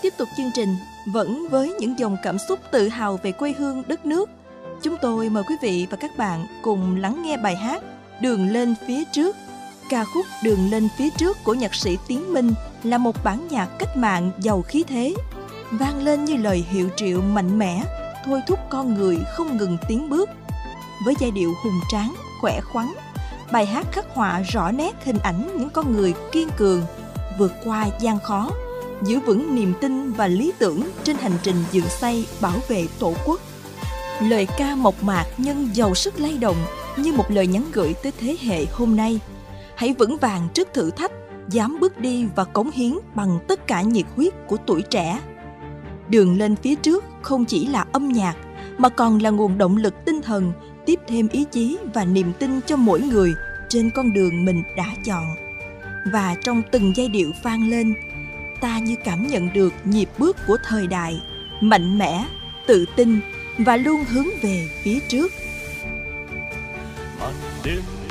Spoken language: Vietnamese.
Tiếp tục chương trình, vẫn với những dòng cảm xúc tự hào về quê hương đất nước, chúng tôi mời quý vị và các bạn cùng lắng nghe bài hát Đường lên phía trước. Ca khúc Đường lên phía trước của nhạc sĩ Tiến Minh là một bản nhạc cách mạng giàu khí thế, vang lên như lời hiệu triệu mạnh mẽ, thôi thúc con người không ngừng tiến bước. Với giai điệu hùng tráng, khỏe khoắn, bài hát khắc họa rõ nét hình ảnh những con người kiên cường, vượt qua gian khó, giữ vững niềm tin và lý tưởng trên hành trình dựng xây bảo vệ Tổ quốc. Lời ca mộc mạc nhưng giàu sức lay động như một lời nhắn gửi tới thế hệ hôm nay. Hãy vững vàng trước thử thách, dám bước đi và cống hiến bằng tất cả nhiệt huyết của tuổi trẻ. Đường lên phía trước không chỉ là âm nhạc, mà còn là nguồn động lực tinh thần, tiếp thêm ý chí và niềm tin cho mỗi người trên con đường mình đã chọn. Và trong từng giai điệu vang lên, ta như cảm nhận được nhịp bước của thời đại, mạnh mẽ, tự tin và luôn hướng về phía trước. Màn đêm